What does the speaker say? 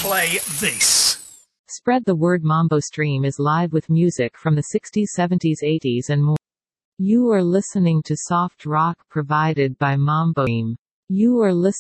play this. Spread the word. Mambo Stream is live with music from the 60s, 70s, 80s and more. You are listening to soft rock provided by Mambo Stream. You are listening